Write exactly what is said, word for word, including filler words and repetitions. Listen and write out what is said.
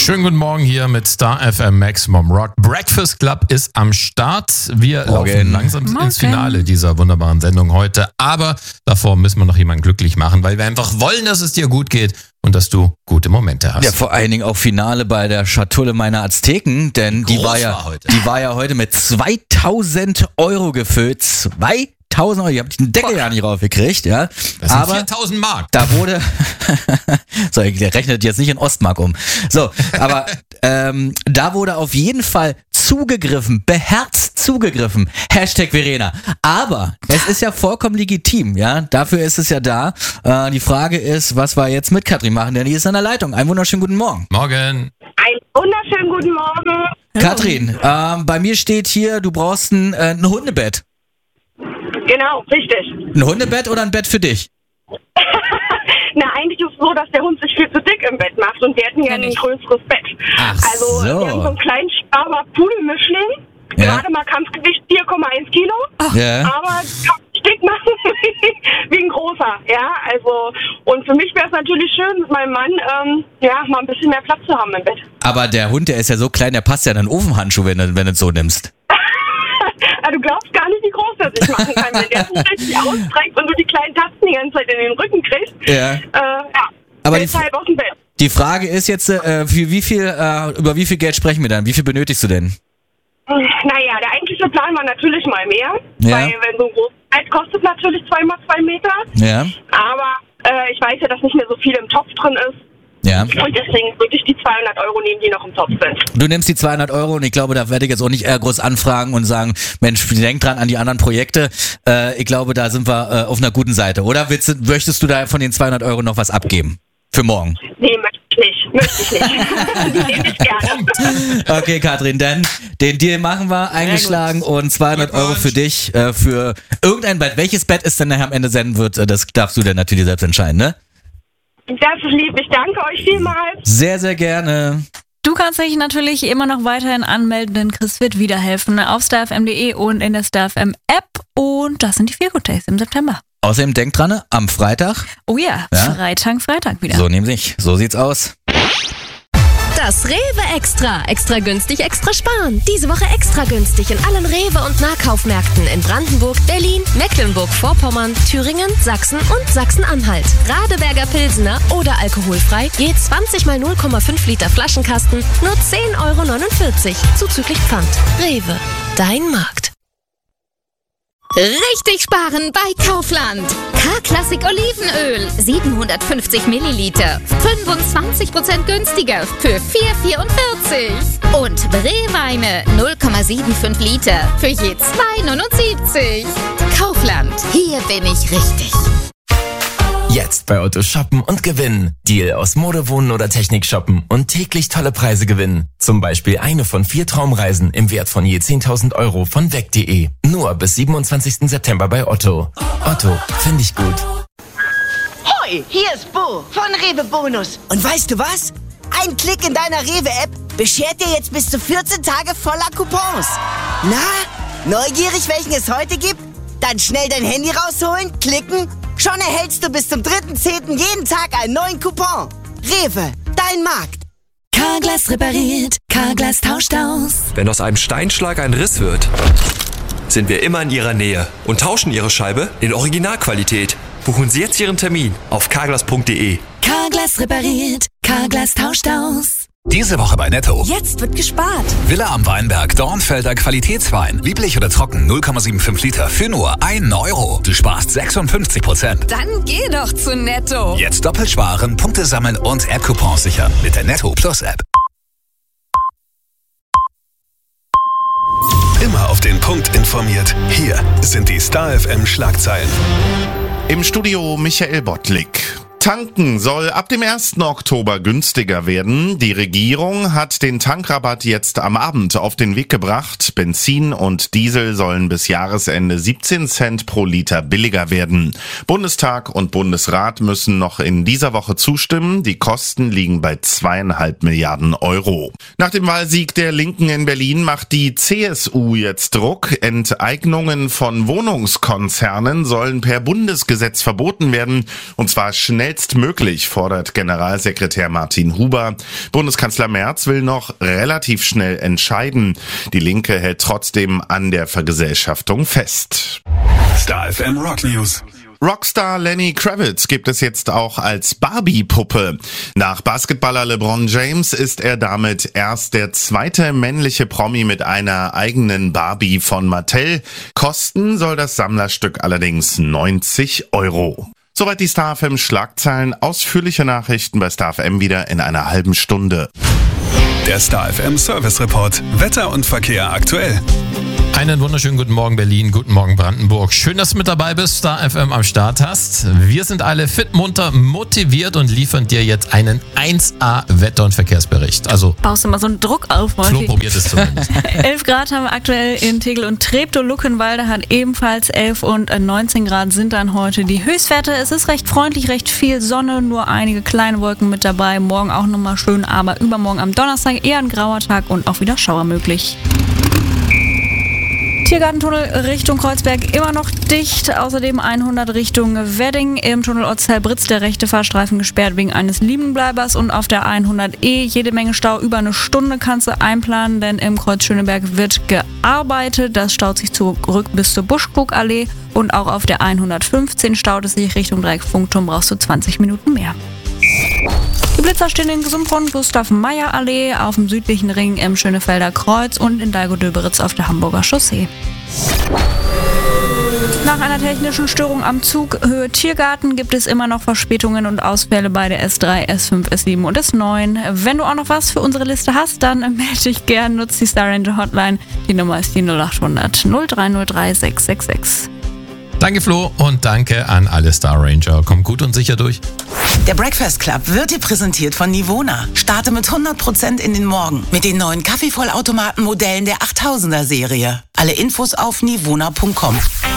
Schönen guten Morgen hier mit Star F M Maximum Rock. Breakfast Club ist am Start. Wir Morgen. laufen langsam Morgen. ins Finale dieser wunderbaren Sendung heute. Aber davor müssen wir noch jemanden glücklich machen, weil wir einfach wollen, dass es dir gut geht und dass du gute Momente hast. Ja, vor allen Dingen auch Finale bei der Schatulle meiner Azteken, denn die war, ja, war heute. die war ja heute mit zweitausend Euro gefüllt. zweitausend Euro, ihr habt den Deckel ja nicht raufgekriegt, ja. Das sind aber viertausend Mark. Da wurde, so, der rechnet jetzt nicht in Ostmark um. So, aber ähm, da wurde auf jeden Fall zugegriffen, beherzt zugegriffen. Hashtag Verena. Aber es ist ja vollkommen legitim, ja. Dafür ist es ja da. Äh, die Frage ist, was wir jetzt mit Katrin machen, denn die ist an der Leitung. Einen wunderschönen guten Morgen. Morgen. Einen wunderschönen guten Morgen. Katrin, ähm, bei mir steht hier, du brauchst ein, äh, ein Hundebett. Genau, richtig. Ein Hundebett oder ein Bett für dich? Na, eigentlich ist es so, dass der Hund sich viel zu dick im Bett macht und wir hätten ja ein größeres Bett. Ach also, so. wir haben so einen kleinen Sparber Pudelmischling. Ja. Gerade mal Kampfgewicht vier Komma eins Kilo. Ach. Ja. Aber kann dick machen wie ein großer. Ja, also, und für mich wäre es natürlich schön, mit meinem Mann, ähm, ja, mal ein bisschen mehr Platz zu haben im Bett. Aber der Hund, der ist ja so klein, der passt ja in einen Ofenhandschuh, wenn du, wenn du es so nimmst. Ja, du glaubst gar nicht, wie groß der sich machen kann, wenn der sich richtig ausstreckt und du die kleinen Tasten die ganze Zeit in den Rücken kriegst. Ja. Äh, ja. Aber die, Deshalb aus dem Bett. die Frage ist jetzt, äh, für wie viel, äh, über wie viel Geld sprechen wir dann? Wie viel benötigst du denn? Naja, der eigentliche Plan war natürlich mal mehr, Ja. weil wenn so ein großes Bett kostet natürlich zwei mal zwei Meter. Ja. Aber äh, ich weiß ja, dass nicht mehr so viel im Topf drin ist. Ja. Und deswegen würde ich die zweihundert Euro nehmen, die noch im Topf sind. Du nimmst die zweihundert Euro und ich glaube, da werde ich jetzt auch nicht eher groß anfragen und sagen, Mensch, denk dran an die anderen Projekte. Äh, ich glaube, da sind wir äh, auf einer guten Seite. Oder willst, du- möchtest du da von den zweihundert Euro noch was abgeben? Für morgen? Nee, möchte ich nicht. Möchte ich nicht. Die nehme ich gerne. Okay, Katrin, dann den Deal machen wir, eingeschlagen und zweihundert Euro für dich, äh, für irgendein Bett. Welches Bett es dann nachher am Ende senden wird, äh, das darfst du dann natürlich selbst entscheiden, ne? Das ist lieb. Ich danke euch vielmals. Sehr, sehr gerne. Du kannst dich natürlich immer noch weiterhin anmelden, denn Chris wird wieder helfen auf starfm punkt de und in der StarFM App. Und das sind die Feel Good Days im September. Außerdem denkt dran, am Freitag, Oh ja, Ja? Freitag, Freitag wieder. so nämlich, so sieht's aus. Das Rewe Extra. Extra günstig, extra sparen. Diese Woche extra günstig in allen Rewe- und Nahkaufmärkten in Brandenburg, Berlin, Mecklenburg-Vorpommern, Thüringen, Sachsen und Sachsen-Anhalt. Radeberger Pilsener oder alkoholfrei, je zwanzig mal null Komma fünf Liter Flaschenkasten, nur zehn Euro neunundvierzig, zuzüglich Pfand. Rewe, dein Markt. Richtig sparen bei Kaufland. K-Klassik Olivenöl, siebenhundertfünfzig Milliliter, fünfundzwanzig Prozent günstiger für vier Euro vierundvierzig. Und Brewweine, null Komma fünfundsiebzig Liter für je zwei Euro neunundsiebzig. Kaufland, hier bin ich richtig. Jetzt bei Otto shoppen und gewinnen. Deal aus Mode, Wohnen oder Technik shoppen und täglich tolle Preise gewinnen. Zum Beispiel eine von vier Traumreisen im Wert von je zehntausend Euro von weg punkt de. Nur bis siebenundzwanzigsten September bei Otto. Otto, finde ich gut. Hoi, hier ist Bo von Rewe Bonus. Und weißt du was? Ein Klick in deiner Rewe-App beschert dir jetzt bis zu vierzehn Tage voller Coupons. Na, neugierig, welchen es heute gibt? Dann schnell dein Handy rausholen, klicken. Schon erhältst du bis zum dritten zehnten jeden Tag einen neuen Coupon. Rewe, dein Markt. Carglass repariert, Carglass tauscht aus. Wenn aus einem Steinschlag ein Riss wird, sind wir immer in Ihrer Nähe und tauschen Ihre Scheibe in Originalqualität. Buchen Sie jetzt Ihren Termin auf carglass punkt de. Carglass repariert, Carglass tauscht aus. Diese Woche bei Netto. Jetzt wird gespart. Villa am Weinberg, Dornfelder Qualitätswein. Lieblich oder trocken, null Komma fünfundsiebzig Liter für nur einen Euro. Du sparst sechsundfünfzig Prozent. Dann geh doch zu Netto. Jetzt doppelt sparen, Punkte sammeln und App-Coupons sichern mit der Netto Plus App. Immer auf den Punkt informiert. Hier sind die Star F M Schlagzeilen. Im Studio Michael Bottlik. Tanken soll ab dem ersten Oktober günstiger werden. Die Regierung hat den Tankrabatt jetzt am Abend auf den Weg gebracht. Benzin und Diesel sollen bis Jahresende siebzehn Cent pro Liter billiger werden. Bundestag und Bundesrat müssen noch in dieser Woche zustimmen. Die Kosten liegen bei zweieinhalb Milliarden Euro. Nach dem Wahlsieg der Linken in Berlin macht die C S U jetzt Druck. Enteignungen von Wohnungskonzernen sollen per Bundesgesetz verboten werden, und zwar schnell Schnellstmöglich, fordert Generalsekretär Martin Huber. Bundeskanzler Merz will noch relativ schnell entscheiden. Die Linke hält trotzdem an der Vergesellschaftung fest. Star F M Rock News. Rockstar Lenny Kravitz gibt es jetzt auch als Barbie-Puppe. Nach Basketballer LeBron James ist er damit erst der zweite männliche Promi mit einer eigenen Barbie von Mattel. Kosten soll das Sammlerstück allerdings neunzig Euro. Soweit die Star F M Schlagzeilen. Ausführliche Nachrichten bei Star F M wieder in einer halben Stunde. Der Star F M Service Report. Wetter und Verkehr aktuell. Einen wunderschönen guten Morgen Berlin, guten Morgen Brandenburg. Schön, dass du mit dabei bist, Star F M am Start hast. Wir sind alle fit, munter, motiviert und liefern dir jetzt einen eins A Wetter- und Verkehrsbericht. Also baust du mal so einen Druck auf, Flo probiert es zumindest. elf Grad haben wir aktuell in Tegel und Treptow. Luckenwalde hat ebenfalls elf und neunzehn Grad sind dann heute die Höchstwerte. Es ist recht freundlich, recht viel Sonne, nur einige kleine Wolken mit dabei. Morgen auch nochmal schön, aber übermorgen am Donnerstag eher ein grauer Tag und auch wieder Schauer möglich. Tiergartentunnel Richtung Kreuzberg immer noch dicht. Außerdem hundert Richtung Wedding. Im Tunnel Ortsteil-Britz der rechte Fahrstreifen gesperrt wegen eines Liegenbleibers. Und auf der hundert E jede Menge Stau. Über eine Stunde kannst du einplanen, denn im Kreuz Schöneberg wird gearbeitet. Das staut sich zurück bis zur Buschkuckallee. Und auch auf der hundertfünfzehn staut es sich Richtung Dreieckfunkturm. Brauchst du zwanzig Minuten mehr. Die Blitzer stehen in Gesundbrunnen, Gustav-Meyer-Allee, auf dem südlichen Ring im Schönefelder Kreuz und in Dalgo-Döberitz auf der Hamburger Chaussee. Nach einer technischen Störung am Zug Höhe Tiergarten gibt es immer noch Verspätungen und Ausfälle bei der S drei, S fünf, S sieben und S neun. Wenn du auch noch was für unsere Liste hast, dann melde dich gern, nutzt die Star Ranger Hotline. Die Nummer ist die null acht hundert null drei null drei sechs sechs sechs. Danke Flo und danke an alle Star Ranger. Kommt gut und sicher durch. Der Breakfast Club wird dir präsentiert von Nivona. Starte mit hundert Prozent in den Morgen mit den neuen Kaffeevollautomaten-Modellen der achttausender Serie. Alle Infos auf nivona punkt com.